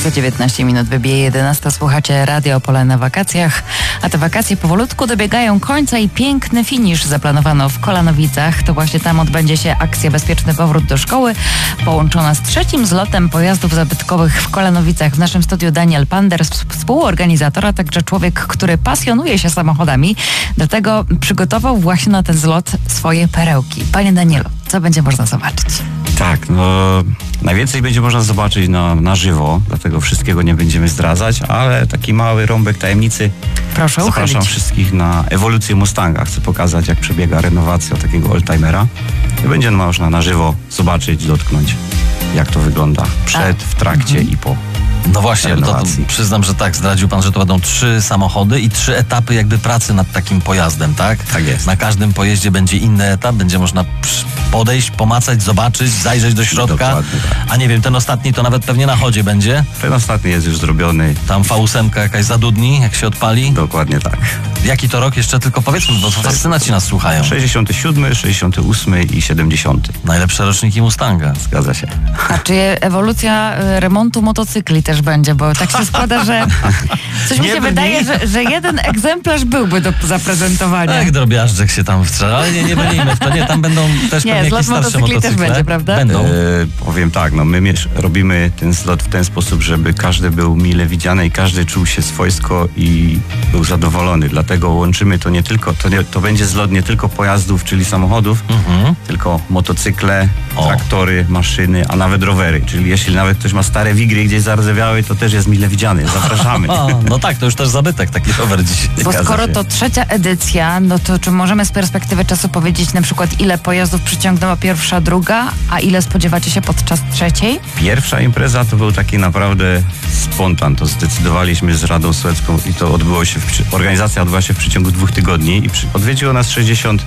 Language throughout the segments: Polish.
Za 19 minut wybije 11. Słuchacie Radio Opole na wakacjach, a te wakacje powolutku dobiegają końca i piękny finisz zaplanowano w Kolanowicach. To właśnie tam odbędzie się akcja Bezpieczny Powrót do Szkoły, połączona z trzecim zlotem pojazdów zabytkowych w Kolanowicach. W naszym studiu Daniel Pander, współorganizator, a także człowiek, który pasjonuje się samochodami. Dlatego przygotował właśnie na ten zlot swoje perełki. Panie Danielu, co będzie można zobaczyć? Tak, najwięcej będzie można zobaczyć na żywo, dlatego wszystkiego nie będziemy zdradzać, ale taki mały rąbek tajemnicy. Proszę Zapraszam uchylić wszystkich na ewolucję Mustanga. Chcę pokazać, jak przebiega renowacja takiego oldtimera. I będzie można na żywo zobaczyć, dotknąć, jak to wygląda przed, w trakcie i po. No właśnie, to przyznam, że tak, zdradził pan, że to będą 3 samochody i 3 etapy jakby pracy nad takim pojazdem, tak? Tak jest. Na każdym pojeździe będzie inny etap, będzie można podejść, pomacać, zobaczyć, zajrzeć do środka. Dokładnie tak. A nie wiem, ten ostatni to nawet pewnie na chodzie będzie. Ten ostatni jest już zrobiony. Tam V8 jakaś zadudni, jak się odpali. Dokładnie tak. Jaki to rok jeszcze tylko powiedzmy, bo fascynaci nas słuchają. 67, 68 i 70. Najlepsze roczniki Mustanga. Zgadza się. A czy ewolucja remontu motocykli też będzie? Bo tak się składa, że coś mi się wydaje, że jeden egzemplarz byłby do zaprezentowania. Tak, drobiażdżek się tam wstrzela, ale nie brnijmy w to. Nie, tam będą też pewnie jakieś starsze motocykle. też będzie, prawda? Będą. Powiem tak, my robimy ten zlot w ten sposób, żeby każdy był mile widziany i każdy czuł się swojsko i był zadowolony. Dlatego łączymy to nie tylko, to będzie zlot nie tylko pojazdów, czyli samochodów, tylko motocykle, traktory, maszyny, a nawet rowery. Czyli jeśli nawet ktoś ma stare wigry gdzieś zardzewiały, to też jest mile widziany. Zapraszamy. No tak, to już też zabytek taki rower dziś. Bo skoro to 3. edycja, no to czy możemy z perspektywy czasu powiedzieć na przykład, ile pojazdów przyciągnęła pierwsza, druga, a ile spodziewacie się podczas 3? Pierwsza impreza to był taki naprawdę spontan. To zdecydowaliśmy z Radą Sołecką i to odbyło się, organizacja odbyła się w przeciągu 2 tygodni i odwiedziło nas 60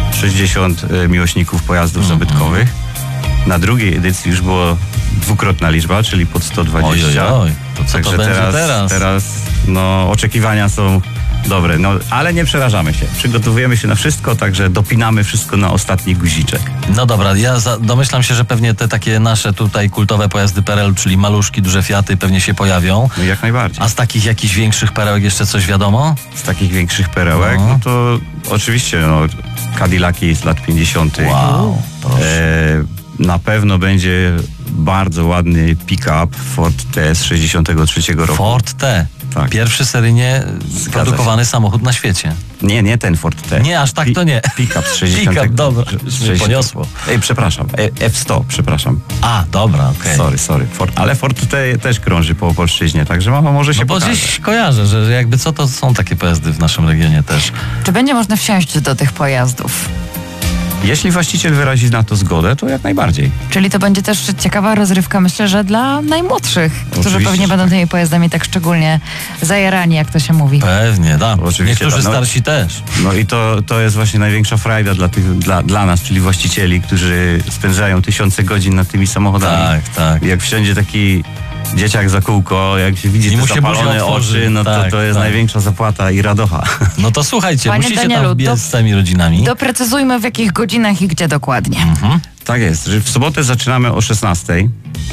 miłośników pojazdów zabytkowych. Na drugiej edycji już było dwukrotna liczba, czyli pod 120. Oj, to co Także to będzie teraz? Teraz oczekiwania są dobre, ale nie przerażamy się. Przygotowujemy się na wszystko, także dopinamy wszystko na ostatni guziczek. No dobra, ja domyślam się, że pewnie te takie nasze tutaj kultowe pojazdy PRL, czyli maluszki, duże Fiaty pewnie się pojawią. No jak najbardziej. A z takich jakichś większych perełek jeszcze coś wiadomo? Z takich większych perełek, no to oczywiście Cadillaki z lat 50. Wow, proszę. Na pewno będzie bardzo ładny pick-up Ford T z 63 roku. Ford T. Tak. Pierwszy seryjnie produkowany samochód na świecie. Nie ten Ford T. Nie, aż tak to nie. Pick-up z 60. Pick-up, dobra. Mnie poniosło. Przepraszam. F100, przepraszam. A, dobra, okej. Sorry. Ale Ford T też krąży po Opolszczyźnie, także mama może się pokaże. Bo gdzieś kojarzę, że jakby co to są takie pojazdy w naszym regionie też. Czy będzie można wsiąść do tych pojazdów? Jeśli właściciel wyrazi na to zgodę, to jak najbardziej. Czyli to będzie też ciekawa rozrywka, myślę, że dla najmłodszych, którzy Oczywiście, pewnie będą tymi pojazdami tak szczególnie zajarani, jak to się mówi. Pewnie, tak. Oczywiście, niektórzy starsi też. No i to jest właśnie największa frajda dla nas, czyli właścicieli, którzy spędzają tysiące godzin nad tymi samochodami. Tak. Jak wsiądzie taki dzieciak za kółko, jak się widzi te zapalone oczy, no to jest największa zapłata i radocha. No to słuchajcie, Panie musicie Danielu, tam wbiec z tymi rodzinami. Doprecyzujmy, w jakich godzinach i gdzie dokładnie. Tak jest, że w sobotę zaczynamy o 16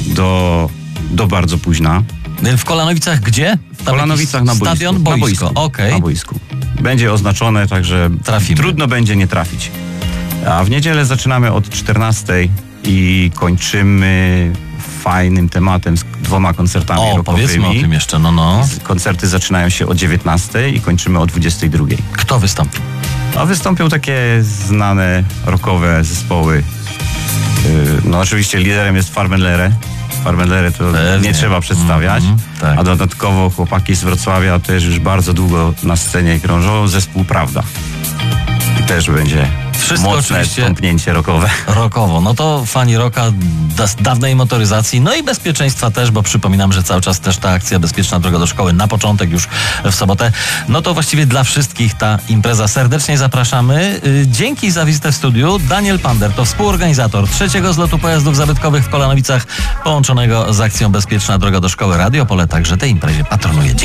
do bardzo późna. W Kolanowicach gdzie? W Kolanowicach na boisku. Stadion, boisko. Okej. Na boisku. Będzie oznaczone, także trafimy. Trudno będzie nie trafić. A w niedzielę zaczynamy od 14 i kończymy fajnym tematem z 2 koncertami rockowymi. Powiedzmy o tym jeszcze, no. Koncerty zaczynają się o 19 i kończymy o 22. Kto wystąpi? Wystąpią takie znane rockowe zespoły. Oczywiście liderem jest Farbenlere. Farbenlere to nie trzeba przedstawiać. Tak. A dodatkowo chłopaki z Wrocławia też już bardzo długo na scenie krążą. Zespół Prawda. I też będzie wszystko mocne tąpnięcie rockowe. Rockowo. No to fani rocka, dawnej motoryzacji, no i bezpieczeństwa też, bo przypominam, że cały czas też ta akcja Bezpieczna Droga do Szkoły na początek już w sobotę. No to właściwie dla wszystkich ta impreza. Serdecznie zapraszamy. Dzięki za wizytę w studiu. Daniel Pander to współorganizator 3. zlotu pojazdów zabytkowych w Kolanowicach, połączonego z akcją Bezpieczna Droga do Szkoły. Radio Opole także tej imprezie patronuje.